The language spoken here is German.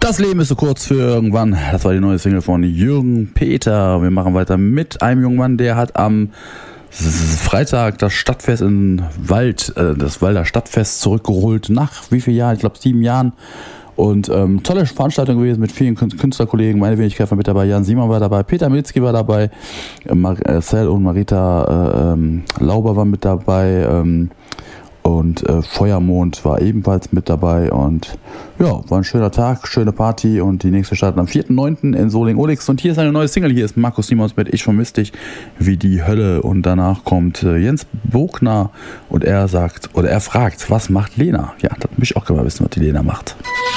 Das Leben ist so kurz für irgendwann. Das war die neue Single von Jürgen Peter. Wir machen weiter mit einem jungen Mann, der hat am Freitag das Stadtfest in Wald, das Walder Stadtfest zurückgeholt. Nach wie vielen Jahren? Ich glaube 7 Jahren. Und tolle Veranstaltung gewesen mit vielen Künstlerkollegen. Meine Wenigkeit war mit dabei, Jan Simon war dabei, Peter Milzki war dabei, Marcel und Marita Lauber waren mit dabei und Feuermond war ebenfalls mit dabei. Und ja, war ein schöner Tag, schöne Party und die nächste startet am 4.9. in Soling-Olix. Und hier ist eine neue Single, hier ist Markus Simons mit Ich vermiss dich wie die Hölle. Und danach kommt Jens Bogner und er sagt, oder er fragt, was macht Lena? Ja, das möchte ich auch gerne mal wissen, was die Lena macht.